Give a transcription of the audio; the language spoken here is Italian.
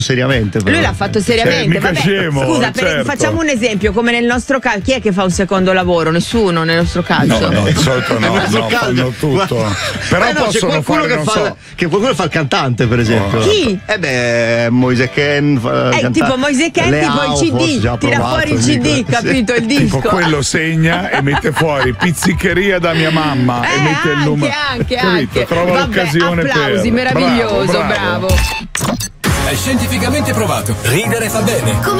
seriamente. Però. Lui l'ha fatto seriamente. mica scemo, Scusa, certo. facciamo un esempio, come nel nostro calcio. Chi è che fa un secondo lavoro? Nessuno nel nostro calcio. No, di solito no, nostro calcio. fanno tutto. Però no, c'è possono qualcuno fare, che fa, che qualcuno fa il cantante, per esempio. Chi? Moise Ken. Tipo Moise Ken, tipo il CD. Tira fuori il CD, capito? Il disco. Tipo quello segna e mette fuori pizzicheria da mia mamma e mette il numero. Anche. Trova l'occasione applausi, per. meraviglioso, bravo. È scientificamente provato. Ridere fa bene.